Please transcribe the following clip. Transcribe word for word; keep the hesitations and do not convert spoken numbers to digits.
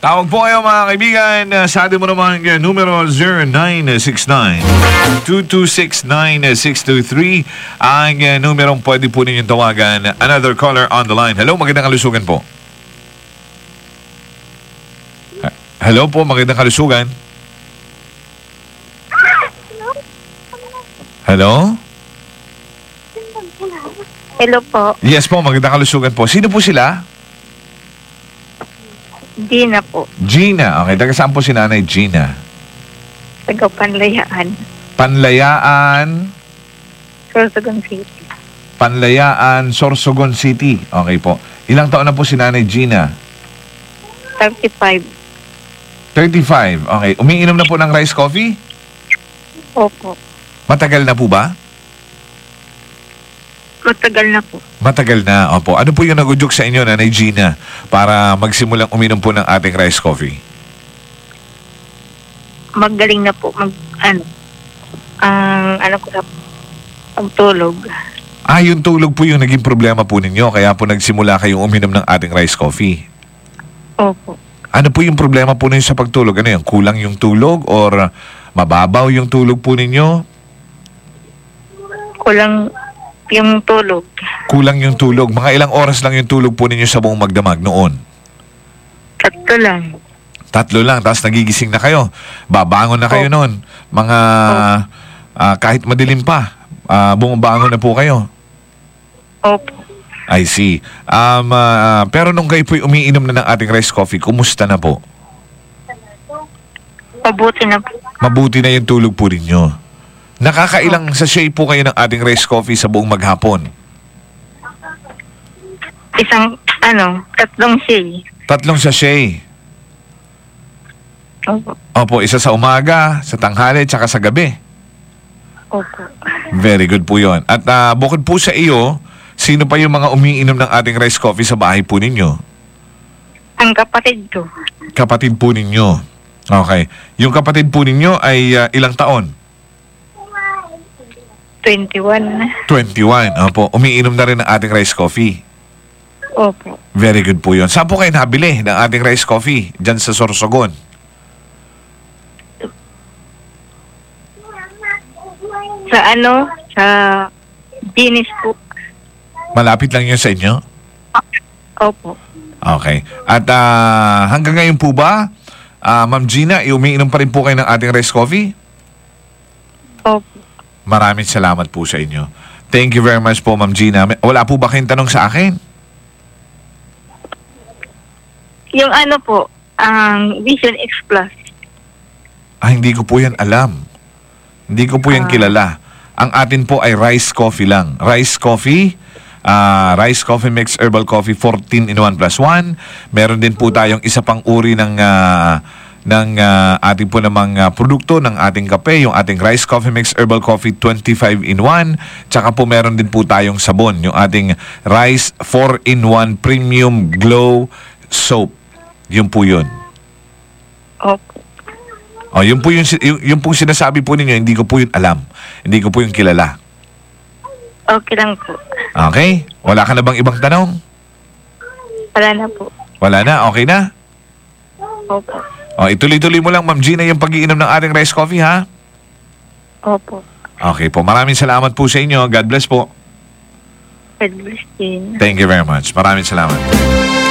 Tawag po kayo mga kaibigan. Uh, sa atin mo naman uh, numero zero nine six nine, two two six, nine six two three ang uh, numerong pwede po ninyong tawagan. Another caller on the line. Hello, magandang kalusugan po. Uh, hello po, magandang kalusugan. Hello? Hello po. Yes po, magandang kalusugan po. Sino po sila? Gina po. Gina. Okay, taga saan po si Nanay Gina? Taga Panlayaan. Panlayaan. Sorsogon City. Panlayaan, Sorsogon City. Okay po. Ilang taon na po si Nanay Gina? thirty-five. thirty-five. Okay. Umiinom na po ng rice coffee? Opo. Matagal na po ba? Matagal na po. Matagal na. Opo. Ano po yung nagudyok sa inyo, Nanay Gina, para magsimulang uminom po ng ating rice coffee? Magaling na po. Mag, ano, ang, ano ko sa pagtulog. Ah, yung tulog po yung naging problema po ninyo, kaya po nagsimula kayong uminom ng ating rice coffee. Opo. Ano po yung problema po ninyo sa pagtulog? Ano yung kulang yung tulog or mababaw yung tulog po ninyo? Kulang yung tulog. Kulang yung tulog. Mga ilang oras lang yung tulog po ninyo sa buong magdamag noon? Tatlo lang. Tatlo lang, tapos nagigising na kayo. Babangon na kayo Opo. noon. Mga ah, kahit madilim pa, ah, bumabangon na po kayo. Opo. I see. Um, ah, pero nung kayo po'y umiinom na ng ating rice coffee, kumusta na po? Mabuti na po. Mabuti na yung tulog po ninyo. Nakakailang sachet po kayo ng ating rice coffee sa buong maghapon? Isang, ano, tatlong shade. Tatlong sachet. Opo. Opo, isa sa umaga, sa tanghali, tsaka sa gabi. Opo. Very good po yun. At ah, bukod po sa iyo, sino pa yung mga umiinom ng ating rice coffee sa bahay po ninyo? Ang kapatid ko. Kapatid po ninyo. Okay. Yung kapatid po ninyo ay ah, ilang taon? twenty-one. twenty-one. Opo. Umiinom na rin ng ating rice coffee. Opo. Very good po yun. Saan po kayo nabili ng ating rice coffee? Diyan sa Sorsogon. Sa ano? Sa Guinness po. Malapit lang yun sa inyo? Opo. Okay. At ah, hanggang ngayon po ba, ah, Ma'am Gina, umiinom pa rin po kayo ng ating rice coffee? Opo. Maraming salamat po sa inyo. Thank you very much po, Ma'am Gina. May- Wala po ba kayong tanong sa akin? Yung ano po, ang Vision X Plus. Ah, hindi ko po yan alam. Hindi ko po yan Ah. kilala. Ang atin po ay rice coffee lang. Rice coffee, ah, rice coffee mix herbal coffee fourteen in one plus one. Meron din po tayong isa pang uri ng ah, ng ah, ating po namang ah, produkto ng ating kape, yung ating rice coffee mix herbal coffee twenty-five in one. Tsaka po meron din po tayong sabon, yung ating rice four in one premium glow soap. Yun po yun. Opo. Oh, yun po yung, yung, yung po sinasabi po ninyo, hindi ko po yun alam. Hindi ko po yung kilala. Okay lang po. Okay? Wala ka na bang ibang tanong? Wala na po. Wala na? Okay na? Opo. Oh, ituloy-tuloy mo lang, Ma'am Gina, yung pag-iinom ng ating rice coffee, ha? Opo. Okay po. Maraming salamat po sa inyo. God bless po. God bless din. Thank you very much. Maraming salamat.